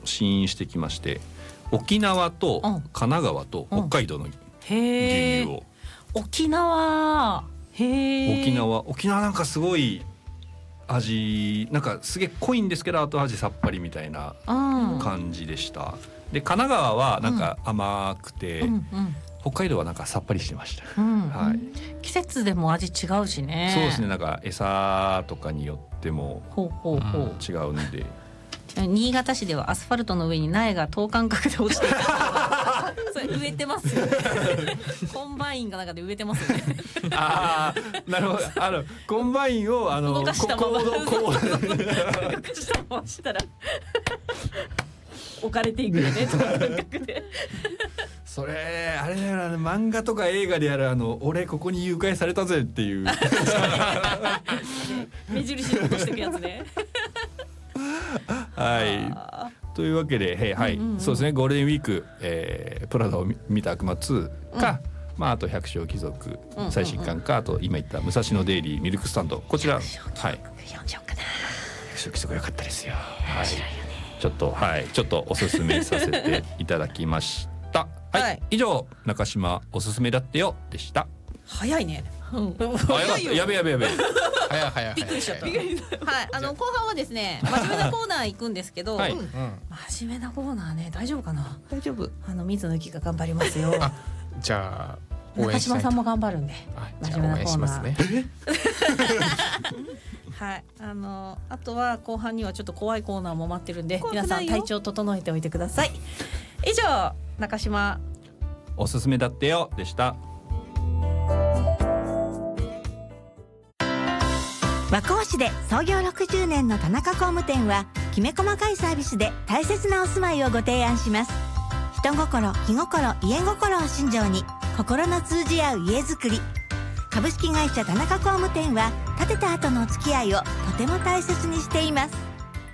試飲してきまして、沖縄と神奈川と北海道の牛乳を。 沖縄なんかすごい味、なんかすげえ濃いんですけど後味さっぱりみたいな感じでした。で神奈川はなんか甘くて、北海道はなんかさっぱりしてました。はい、 季節でも味違うしね。 そうですね、なんか餌とかによっても違うんで。 新潟市ではアスファルトの上に苗が等間隔で落ちていたそれ植えてますよねコンバインが中で植えてますよねああ、なるほど。コンバインを動かしたまま動かしたまましたら置かれていくよね等間隔でそれあれだよな、漫画とか映画でやる俺ここに誘拐されたぜっていう目印に落としていくやつねはい、というわけで、はい、そうですね、ゴールデンウィーク、プラダを見た悪魔2か、あと百姓貴族最新刊か、あと今言った武蔵野デイリーミルクスタンド、こちら、はい、 読んじゃおうかな。 百姓貴族良かったですよ。はい、ちょっとおすすめさせていただきましたはい、以上中島おすすめだってよでした。 早いね。 早いよ。やべ早いびっくりしちゃった。はい、後半はですね、真面目なコーナー行くんですけど、真面目なコーナーね、大丈夫かな。 大丈夫。 水野ゆきが頑張りますよ。 じゃあ中島さんも頑張るんで、真面目なコーナー。はい、あとは後半にはちょっと怖いコーナーも待ってるんで、皆さん体調整えておいてください。以上、中島おすすめだってよでした。 和光市で創業60年の田中工務店は、きめ細かいサービスで大切なお住まいをご提案します。人心、気心、家心を信条に、心の通じ合う家づくり。株式会社田中工務店は、建てた後のお付き合いをとても大切にしています。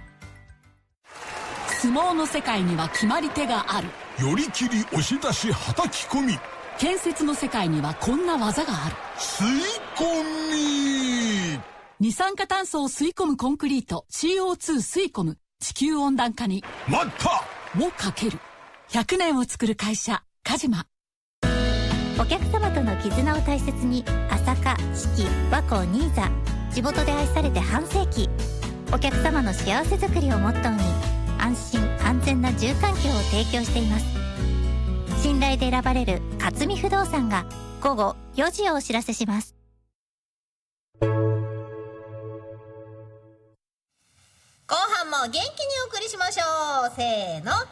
相撲の世界には決まり手がある。 寄り切り押し出しはたき込み。 建設の世界にはこんな技がある。 吸い込み。 二酸化炭素を吸い込むコンクリート CO2 吸い込む。地球温暖化に待ったをかける。100年を作る会社カジマ。 お客様との絆を大切に、朝霞、四季、和光、新座。地元で愛されて半世紀。お客様の幸せづくりをモットーに、安心安全な住環境を提供しています。信頼で選ばれる勝見不動産が午後4時をお知らせします。 後半も元気にお送りしましょう。せーの。